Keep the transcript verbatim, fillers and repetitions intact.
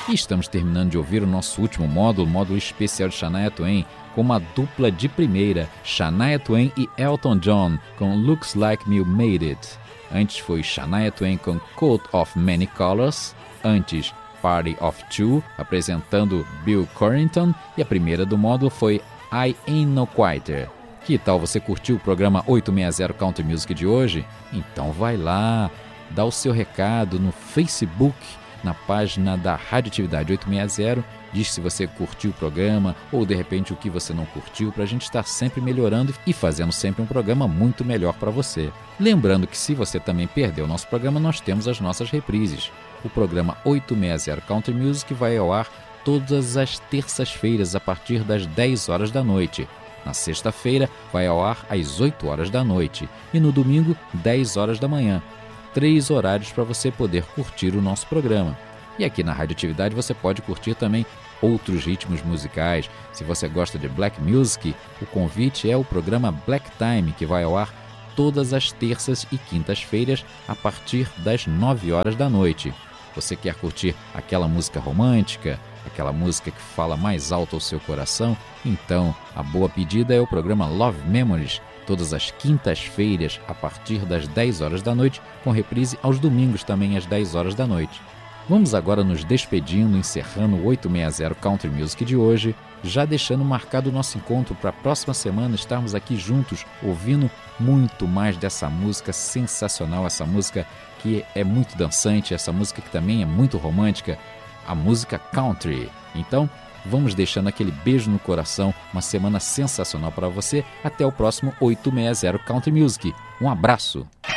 E estamos terminando de ouvir o nosso último módulo, o módulo especial de Shania Twain, com uma dupla de primeira, Shania Twain e Elton John, com Looks Like You Made It. Antes foi Shania Twain com Coat of Many Colors, antes Party of Two, apresentando Bill Corrington, e a primeira do módulo foi I Ain't No Quitter. Que tal você curtiu o programa oitocentos e sessenta Country Music de hoje? Então vai lá, dá o seu recado no Facebook, na página da Radioatividade oitocentos e sessenta, diz se você curtiu o programa ou de repente o que você não curtiu, para a gente estar sempre melhorando e fazendo sempre um programa muito melhor para você. Lembrando que se você também perdeu o nosso programa, nós temos as nossas reprises. O programa oitocentos e sessenta Country Music vai ao ar todas as terças-feiras a partir das dez horas da noite. Na sexta-feira vai ao ar às oito horas da noite e no domingo, dez horas da manhã. Três horários para você poder curtir o nosso programa. E aqui na Radioatividade você pode curtir também outros ritmos musicais. Se você gosta de Black Music, o convite é o programa Black Time, que vai ao ar todas as terças e quintas-feiras a partir das nove horas da noite. Você quer curtir aquela música romântica, aquela música que fala mais alto ao seu coração? Então, a boa pedida é o programa Love Memories, todas as quintas-feiras a partir das dez horas da noite, com reprise aos domingos também às dez horas da noite. Vamos agora nos despedindo, encerrando o oitocentos e sessenta Country Music de hoje, já deixando marcado o nosso encontro para a próxima semana estarmos aqui juntos, ouvindo muito mais dessa música sensacional, essa música que é muito dançante, essa música que também é muito romântica, a música country. Então, vamos deixando aquele beijo no coração, uma semana sensacional para você. Até o próximo oitocentos e sessenta Country Music. Um abraço!